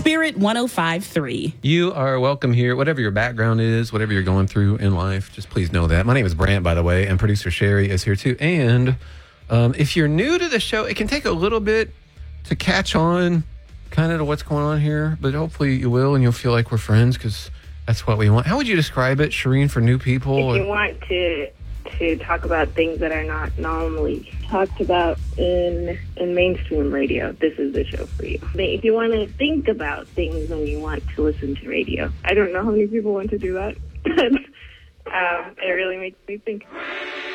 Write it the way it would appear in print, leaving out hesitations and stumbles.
Spirit 105.3. You are welcome here, whatever your background is, whatever you're going through in life. Just please know that. My name is Brant, by the way, and producer Sherry is here too. And if you're new to the show, it can take a little bit to catch on kind of to what's going on here, but hopefully you will, and you'll feel like we're friends because that's what we want. How would you describe it, Shireen, for new people? If you want to talk about things that are not normally talked about in mainstream radio, this is the show for you. If you want to think about things when you want to listen to radio, I don't know how many people want to do that, but it really makes me think.